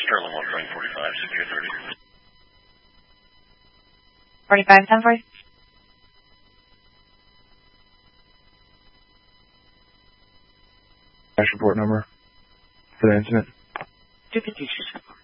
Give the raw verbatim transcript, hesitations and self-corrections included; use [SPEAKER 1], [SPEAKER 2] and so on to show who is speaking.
[SPEAKER 1] Sterling one, Train forty-five, secure thirty.
[SPEAKER 2] forty-five, ten forty.
[SPEAKER 3] Dash report number for the incident.
[SPEAKER 1] two fifty-two.